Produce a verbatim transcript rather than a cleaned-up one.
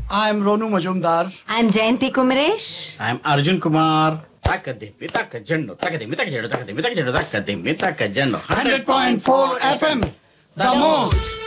I'm Ronu Majumdar. I'm Jayanti Kumaresh. I'm Arjun Kumar. Takadimmi takajendo, takadimmi takajendo, takadimmi takajendo, takadimmi takajendo. one hundred point four F M, the most